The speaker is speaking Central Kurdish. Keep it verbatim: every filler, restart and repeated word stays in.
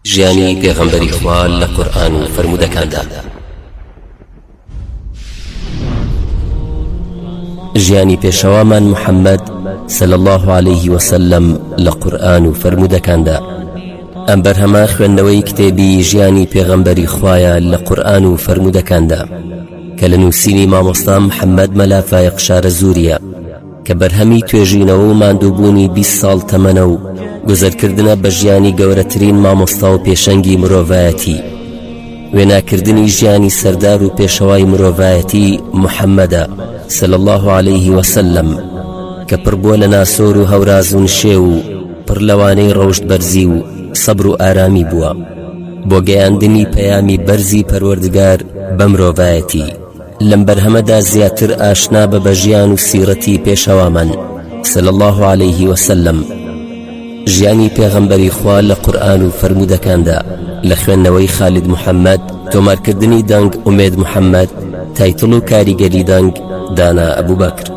ژیانی پێغەمبەری خوا لە قورئان و فرموودەکاندا. ژیانی پێشەوامان محەممەد صلی الله عليه وسلم لە قورئان و فرموودەکاندا. ئەم بەرهەمە خوێندنەوەی کتێبی ژیانی پێغەمبەری خوایە لە قورئان و فرموودەکاندا کە لە نووسینی مامۆستا محەممەد مەلافایق شارە زووریە کە بەرهەمی توێژینەوە و ماندووبوونی بیست ساڵ تەمەنە و گوزەرکردنە بە ژیانی گەورەترین مامۆستا و پێشەنگی مرۆڤایەتی، وێناکردنی ژیانی سەردار و پێشەوای مرۆڤایەتی محەممەدە صلی الله عليه وسلم کە پڕبووە لە ناسۆر و هەوراز و نشێ و پڕ لەوانەی ڕەوشت بەرزی و سەبر و ئارامی بووە بۆ گەیاندنی پەیامی بەرزی پەروەردگار بە مرۆڤایەتی. لەم بەرهەمەدا زیاتر ئاشنا بە بەژیان و سیرەتی پێشەوامان صلی الله عليه وسلم، ژیانی پێغەمبەری خوا لە قورئان و فرموودەکاندا لە خوێندنەوەی خالید محەممەد، تۆمارکردنی دەنگ ئومێد محەممەد، تایتڵ و کاریگەری دەنگ دانا ئەبوبەکر.